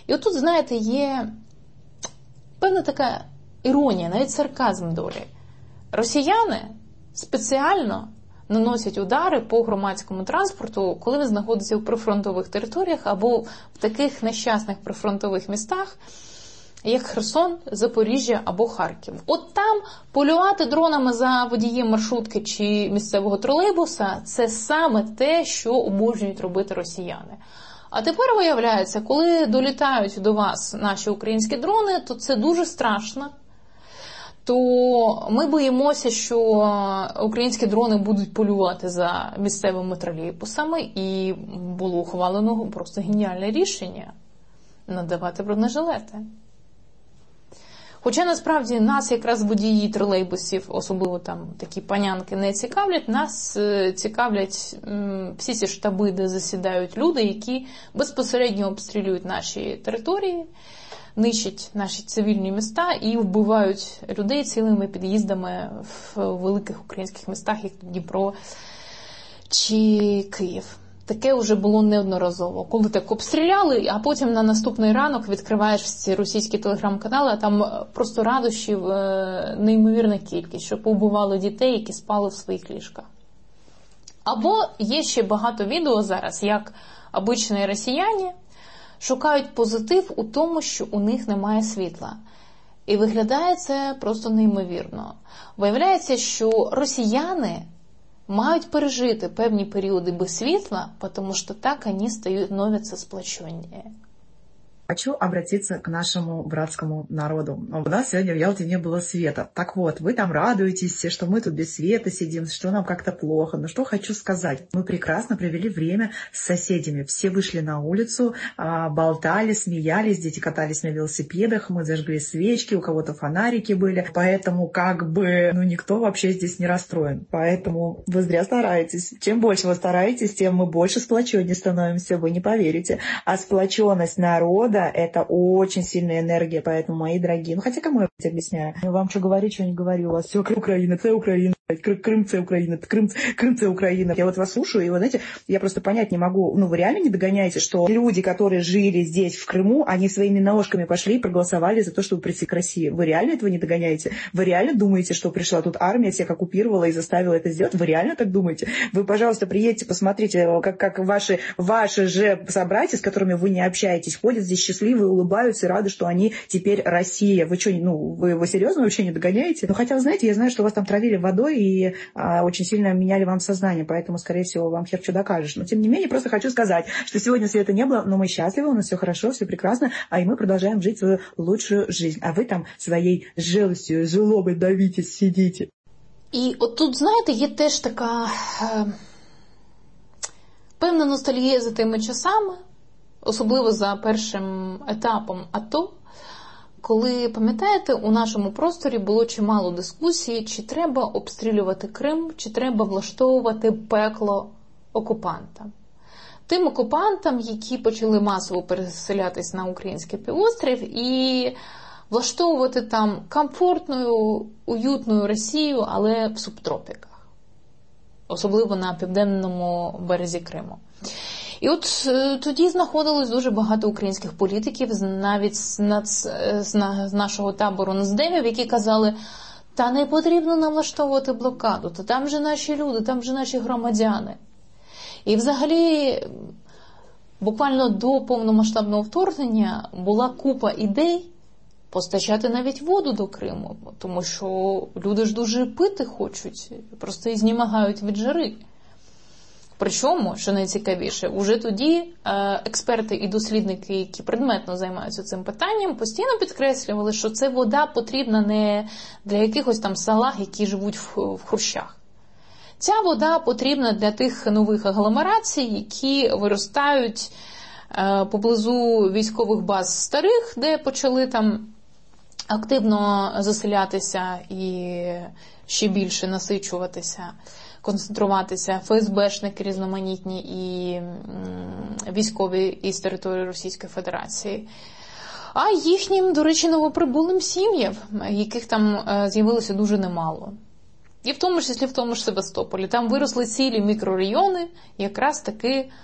І отут, знаєте, є певна така іронія, навіть сарказм долі. Росіяни спеціально наносять удари по громадському транспорту, коли він знаходиться в прифронтових територіях або в таких нещасних прифронтових містах, як Херсон, Запоріжжя або Харків. От там полювати дронами за водієм маршрутки чи місцевого тролейбуса – це саме те, що обожнюють робити росіяни. А тепер виявляється, коли долітають до вас наші українські дрони, то це дуже страшно. То ми боїмося, що українські дрони будуть полювати за місцевими тролейбусами, і було ухвалено просто геніальне рішення – надавати бронежилети. Хоча, насправді, нас якраз водії тролейбусів, особливо там такі панянки, не цікавлять. Нас цікавлять всі ці штаби, де засідають люди, які безпосередньо обстрілюють наші території, нищать наші цивільні міста і вбивають людей цілими під'їздами в великих українських містах, як Дніпро чи Київ. Таке вже було неодноразово. Коли так обстріляли, а потім на наступний ранок відкриваєш ці російські телеграм-канали, а там просто радощів неймовірна кількість, що повбивали дітей, які спали в своїх ліжках. Або є ще багато відео зараз, як обичні росіяни шукають позитив у тому, що у них немає світла. І виглядає це просто неймовірно. Виявляється, що росіяни мають пережити певні периоды без світла, потому что так они становятся сплоченнее. Хочу обратиться к нашему братскому народу. У нас сегодня в Ялте не было света. Так вот, вы там радуетесь все, что мы тут без света сидим, что нам как-то плохо. Но что хочу сказать. Мы прекрасно провели время с соседями. Все вышли на улицу, болтали, смеялись, дети катались на велосипедах, мы зажгли свечки, у кого-то фонарики были. Поэтому никто вообще здесь не расстроен. Поэтому вы зря стараетесь. Чем больше вы стараетесь, тем мы больше сплоченнее становимся, вы не поверите. А сплоченность народа — это очень сильная энергия, поэтому, мои дорогие, хотя кому я объясняю? Вам что говорить, что не говорю, у вас все Украина, це Украина, Крым, це Украина, Крым, це Украина. Я вот вас слушаю, и вы знаете, я просто понять не могу, вы реально не догоняете, что люди, которые жили здесь, в Крыму, они своими ножками пошли и проголосовали за то, чтобы прийти к России. Вы реально этого не догоняете? Вы реально думаете, что пришла тут армия, всех оккупировала и заставила это сделать? Вы реально так думаете? Вы, пожалуйста, приедьте, посмотрите, как ваши же собратья, с которыми вы не общаетесь, ходят здесь счастливые, улыбаются и рады, что они теперь Россия. Вы что, вы серьезно вообще не догоняете? Хотя, вы знаете, я знаю, что вас там травили водой и очень сильно меняли вам сознание, поэтому, скорее всего, вам хер что докажешь. Но, тем не менее, просто хочу сказать, что сегодня света не было, но мы счастливы, у нас все хорошо, все прекрасно, и мы продолжаем жить свою лучшую жизнь. А вы там своей желостью, злобой давитесь, сидите. І от тут, знаєте, є теж така певна ностальгія за тими часами, особливо за першим етапом АТО, коли, пам'ятаєте, у нашому просторі було чимало дискусій, чи треба обстрілювати Крим, чи треба влаштовувати пекло окупантам. Тим окупантам, які почали масово переселятись на український півострів і влаштовувати там комфортну, уютну Росію, але в субтропіках. Особливо на південному березі Криму. І от тоді знаходилось дуже багато українських політиків, навіть з нашого табору нацдемів, які казали, та не потрібно нам влаштовувати блокаду, та там же наші люди, там же наші громадяни. І взагалі, буквально до повномасштабного вторгнення була купа ідей постачати навіть воду до Криму, тому що люди ж дуже пити хочуть, просто і знімагають від жари. Причому, що найцікавіше, уже тоді експерти і дослідники, які предметно займаються цим питанням, постійно підкреслювали, що це вода потрібна не для якихось там салаг, які живуть в хрущах. Ця вода потрібна для тих нових агломерацій, які виростають поблизу військових баз старих, де почали там активно заселятися і ще більше насичуватися, концентруватися ФСБшники різноманітні і військові із території Російської Федерації. А їхнім, до речі, новоприбулим сім'ям, яких там з'явилося дуже немало. І в тому числі в тому ж Севастополі. Там виросли цілі мікрорайони якраз таки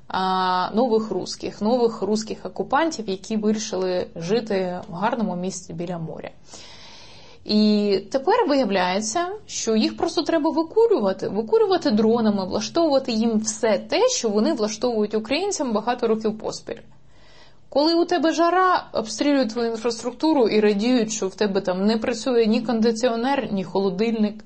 нових русських окупантів, які вирішили жити в гарному місці біля моря. І тепер виявляється, що їх просто треба викурювати дронами, влаштовувати їм все те, що вони влаштовують українцям багато років поспіль. Коли у тебе жара, обстрілюють твою інфраструктуру і радіють, що в тебе там не працює ні кондиціонер, ні холодильник.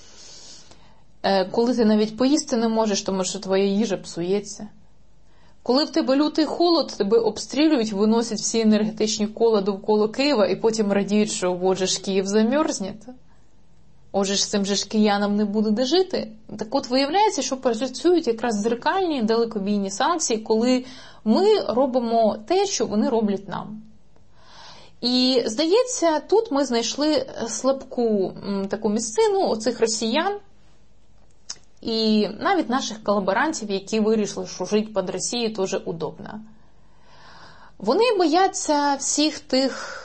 Коли ти навіть поїсти не можеш, тому що твоя їжа псується. Коли в тебе лютий холод, тебе обстрілюють, виносять всі енергетичні кола довкола Києва і потім радіють, що, боже ж, Київ замерзне. Отже ж, цим же ж киянам не буде де жити. Так от виявляється, що працюють якраз дзеркальні далекобійні санкції, коли ми робимо те, що вони роблять нам. І, здається, тут ми знайшли слабку таку місцину оцих росіян, і навіть наших колаборантів, які вирішили, що жити під Росією теж удобно. Вони бояться всіх тих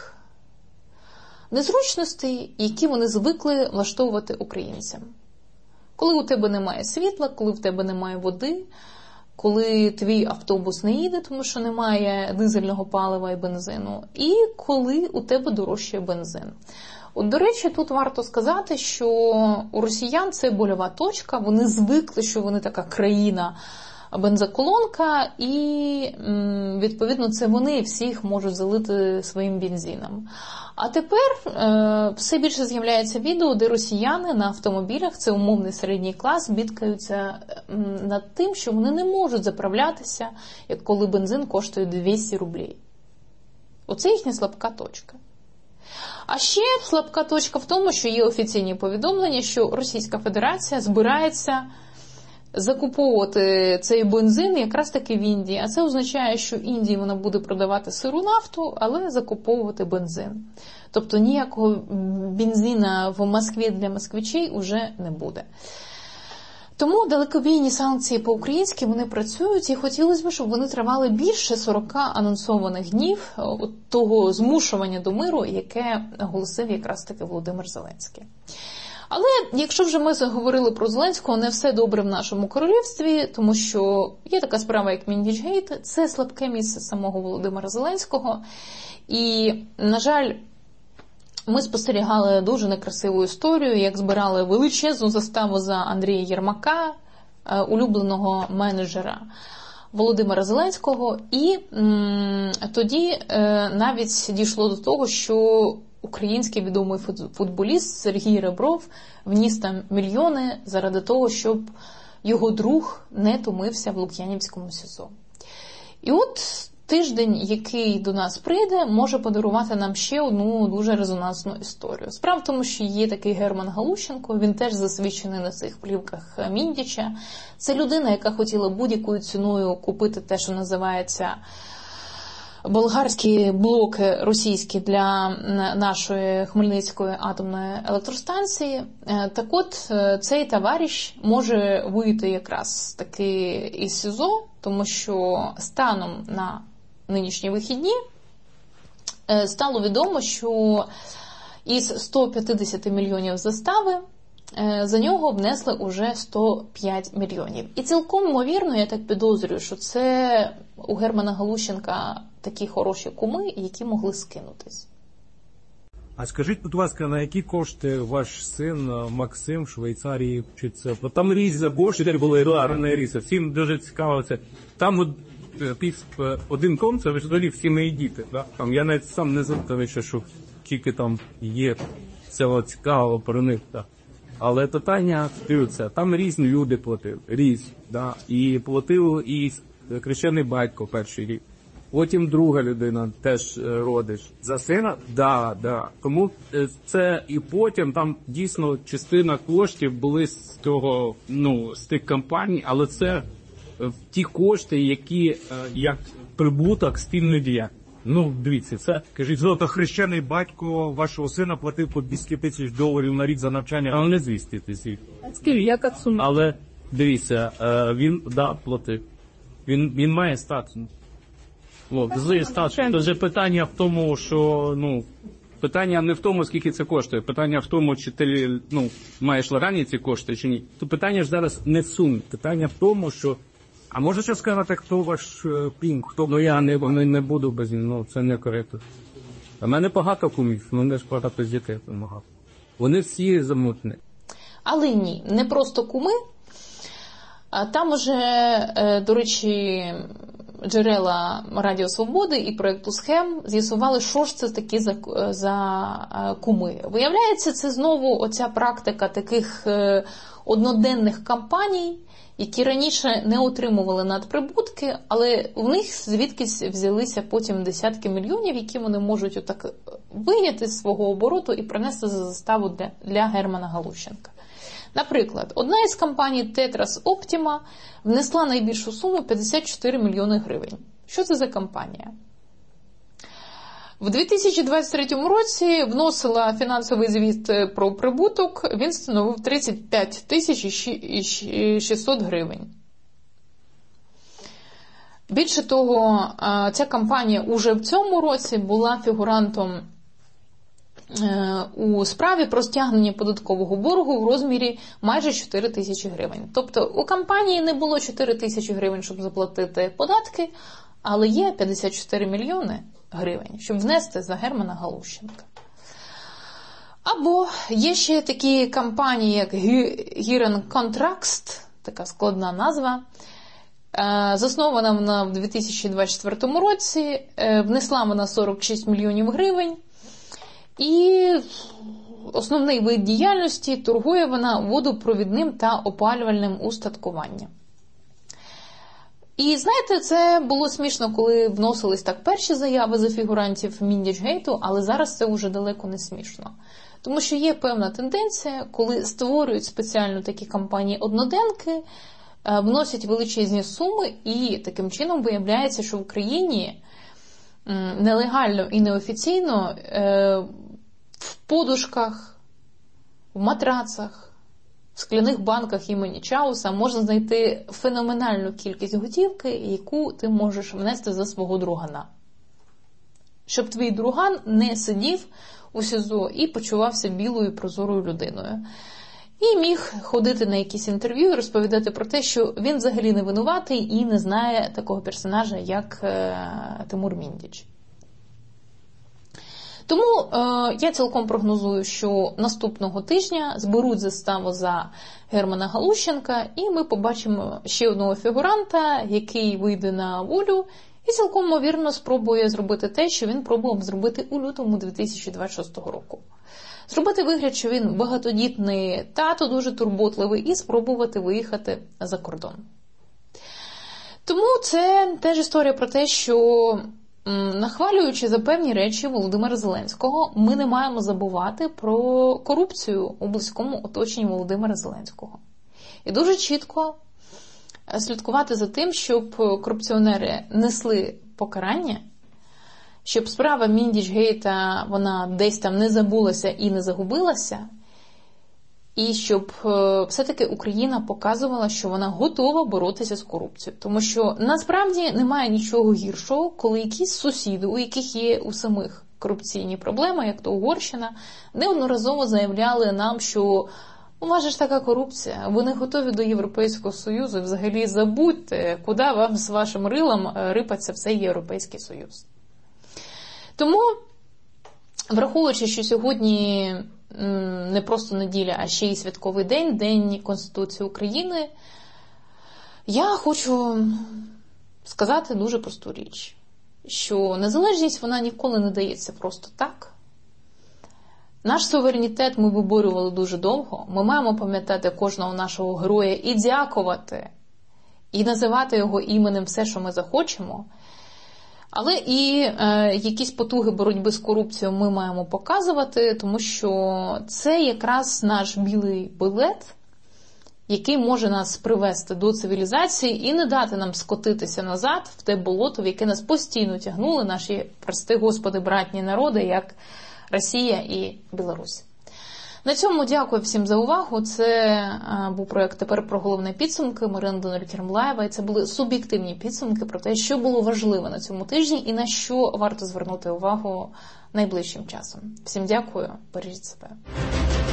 незручностей, які вони звикли влаштовувати українцям. Коли у тебе немає світла, коли в тебе немає води, коли твій автобус не їде, тому що немає дизельного палива і бензину, і коли у тебе дорожчає бензин. От, до речі, тут варто сказати, що у росіян це больова точка, вони звикли, що вони така країна бензоколонка, і, відповідно, це вони всіх можуть залити своїм бензином. А тепер все більше з'являється відео, де росіяни на автомобілях, це умовний середній клас, бідкаються над тим, що вони не можуть заправлятися, як коли бензин коштує 200 рублів. Оце їхня слабка точка. А ще слабка точка в тому, що є офіційні повідомлення, що Російська Федерація збирається закуповувати цей бензин якраз таки в Індії. А це означає, що Індії вона буде продавати сиру нафту, але закуповувати бензин. Тобто ніякого бензина в Москві для москвичей уже не буде. Тому далекобійні санкції по-українськи, вони працюють, і хотілося б, щоб вони тривали більше 40 анонсованих днів того змушування до миру, яке оголосив якраз таки Володимир Зеленський. Але якщо вже ми заговорили про Зеленського, не все добре в нашому королівстві, тому що є така справа, як Міндічгейт, це слабке місце самого Володимира Зеленського. І, на жаль, ми спостерігали дуже некрасиву історію, як збирали величезну заставу за Андрія Єрмака, улюбленого менеджера Володимира Зеленського. І тоді навіть дійшло до того, що український відомий футболіст Сергій Ребров вніс там мільйони заради того, щоб його друг не томився в Лук'янівському СІЗО. І от тиждень, який до нас прийде, може подарувати нам ще одну дуже резонансну історію. Справа в тому, що є такий Герман Галущенко, він теж засвідчений на цих плівках Міндіча. Це людина, яка хотіла будь-якою ціною купити те, що називається болгарські блоки російські для нашої Хмельницької атомної електростанції. Так от, цей товариш може вийти якраз таки із СІЗО, тому що станом на нинішні вихідні стало відомо, що із 150 мільйонів застави за нього внесли уже 105 мільйонів. І цілком ймовірно, я так підозрюю, що це у Германа Галущенка такі хороші куми, які могли скинутись. А скажіть, будь ласка, на які кошти ваш син Максим в Швейцарії вчиться? Бо там різні кошти були, не різні. Всім дуже цікаво це. Там один ком, це взагалі всі мої діти. Да? Там, я навіть сам не знаю, що тільки там є цього цікавого про них. Да? Але питання це, там різні люди платили, різні. Да? І платив і хрещений батько перший рік. Потім друга людина теж родич. За сина? Да. Тому це і потім там дійсно частина коштів були з того, з тих компаній, але це ті кошти, які як прибуток спільної діяльності. Дивіться, це, кажіть, хрещений батько вашого сина платив по $200 тисяч на рік за навчання, але не 200 тисяч. Яка сума? Але, дивіться, він, платив. Він має статус. Тож питання в тому, що, питання не в тому, скільки це коштує, питання в тому, чи ти, маєш легальні ці кошти, чи ні. То питання ж зараз не в сумі, питання в тому, що А може ще сказати, хто ваш пінг? Хто? Я не буду без нього, це не коректно. У мене багато кумів, мене ж багато з дітей допомагав. Вони всі замутні. Але ні, не просто куми. Там уже, до речі, джерела Радіо Свободи і проєкту «Схем» з'ясували, що ж це такі за куми. Виявляється, це знову оця практика таких одноденних кампаній, які раніше не отримували надприбутки, але в них звідкись взялися потім десятки мільйонів, які вони можуть отак вийняти з свого обороту і принести за заставу для Германа Галущенка. Наприклад, одна із компаній Tetras Optima внесла найбільшу суму 54 мільйони гривень. Що це за компанія? В 2023 році вносила фінансовий звіт про прибуток, він становив 35 600 гривень. Більше того, ця компанія уже в цьому році була фігурантом у справі про стягнення податкового боргу в розмірі майже 4 тисячі гривень. Тобто у компанії не було 4 тисячі гривень, щоб заплатити податки, але є 54 мільйони гривень, щоб внести за Германа Галущенка. Або є ще такі компанії, як Giran Contracts, така складна назва, заснована вона в 2024 році, внесла вона 46 мільйонів гривень, і основний вид діяльності торгує вона водопровідним та опалювальним устаткуванням. І знаєте, це було смішно, коли вносились так перші заяви за фігурантів Міндічгейту, але зараз це вже далеко не смішно. Тому що є певна тенденція, коли створюють спеціально такі компанії-одноденки, вносять величезні суми, і таким чином виявляється, що в Україні нелегально і неофіційно в подушках, в матрацах, в скляних банках імені Чауса можна знайти феноменальну кількість готівки, яку ти можеш внести за свого другана. Щоб твій друган не сидів у СІЗО і почувався білою прозорою людиною. І міг ходити на якісь інтерв'ю і розповідати про те, що він взагалі не винуватий і не знає такого персонажа, як Тимур Міндіч. Тому я цілком прогнозую, що наступного тижня зберуть заставу за Германа Галущенка, і ми побачимо ще одного фігуранта, який вийде на волю і цілком ймовірно спробує зробити те, що він пробував зробити у лютому 2026 року. Зробити вигляд, що він багатодітний тато, дуже турботливий, і спробувати виїхати за кордон. Тому це теж історія про те, що нахвалюючи за певні речі Володимира Зеленського, ми не маємо забувати про корупцію у близькому оточенні Володимира Зеленського. І дуже чітко слідкувати за тим, щоб корупціонери несли покарання, щоб справа Міндічгейта, вона десь там не забулася і не загубилася, і щоб все-таки Україна показувала, що вона готова боротися з корупцією. Тому що насправді немає нічого гіршого, коли якісь сусіди, у яких є у самих корупційні проблеми, як то Угорщина, неодноразово заявляли нам, що у вас же ж така корупція, ви не готові до Європейського Союзу, і взагалі забудьте, куди вам з вашим рилом рипаться в цей Європейський Союз. Тому, враховуючи, що сьогодні не просто неділя, а ще й святковий день, День Конституції України, я хочу сказати дуже просту річ, що незалежність, вона ніколи не дається просто так. Наш суверенітет ми виборювали дуже довго, ми маємо пам'ятати кожного нашого героя і дякувати, і називати його іменем все, що ми захочемо. Але і якісь потуги боротьби з корупцією ми маємо показувати, тому що це якраз наш білий білет, який може нас привести до цивілізації і не дати нам скотитися назад в те болото, в яке нас постійно тягнули наші, прости Господи, братні народи, як Росія і Білорусь. На цьому дякую всім за увагу. Це був проєкт «Тепер про головне підсумки» Марина Донель-Кермлаєва. І це були суб'єктивні підсумки про те, що було важливо на цьому тижні і на що варто звернути увагу найближчим часом. Всім дякую, бережіть себе.